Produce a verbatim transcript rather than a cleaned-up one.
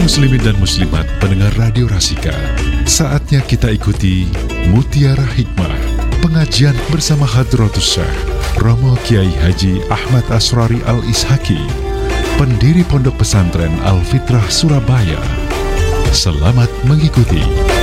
muslimin dan muslimat pendengar Radio Rasika, saatnya kita ikuti Mutiara Hikmah, pengajian bersama Hadratus Syekh Romo Kiai Haji Ahmad Asrari Al-Ishaki, pendiri Pondok Pesantren Al-Fitrah Surabaya. Selamat mengikuti.